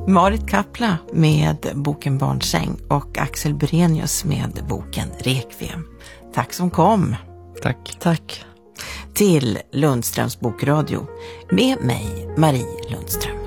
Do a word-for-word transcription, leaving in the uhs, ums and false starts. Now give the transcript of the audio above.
Marit Kapla med boken Barnsäng och Axel Brenius med boken Rekviem. Tack som kom. Tack. Tack. Till Lundströms bokradio med mig, Marie Lundström.